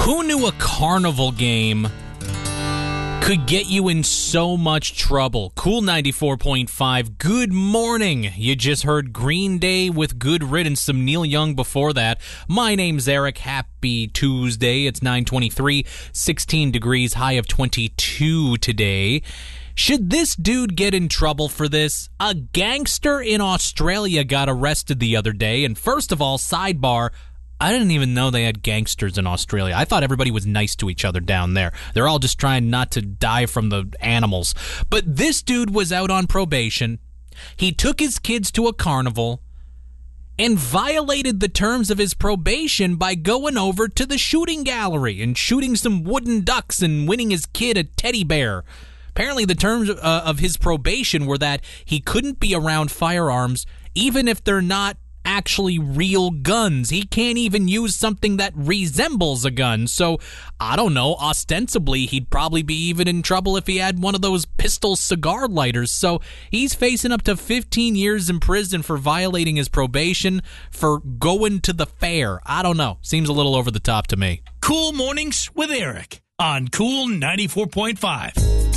Who knew a carnival game could get you in so much trouble? Cool 94.5, good morning. You just heard Green Day with Good Riddance, some Neil Young before that. My name's Eric. Happy Tuesday. It's 9:23, 16 degrees, high of 22 today. Should this dude get in trouble for this? A gangster in Australia got arrested the other day, and first of all, sidebar, I didn't even know they had gangsters in Australia. I thought everybody was nice to each other down there. They're all just trying not to die from the animals. But this dude was out on probation. He took his kids to a carnival and violated the terms of his probation by going over to the shooting gallery and shooting some wooden ducks and winning his kid a teddy bear. Apparently the terms of his probation were that he couldn't be around firearms even if they're not actually real guns. He can't even use something that resembles a gun. So, I don't know, ostensibly he'd probably be even in trouble if he had one of those pistol cigar lighters. So, he's facing up to 15 years in prison for violating his probation for going to the fair. I don't know. Seems a little over the top to me. Cool Mornings with Eric on Cool 94.5.